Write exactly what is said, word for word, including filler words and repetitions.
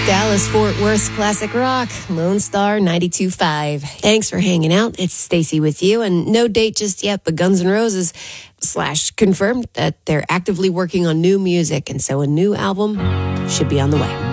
Dallas-Fort Worth's classic rock, Lone Star ninety-two point five. Thanks for hanging out. It's Stacy with you, and no date just yet, but Guns N' Roses slash confirmed that they're actively working on new music, and so a new album should be on the way.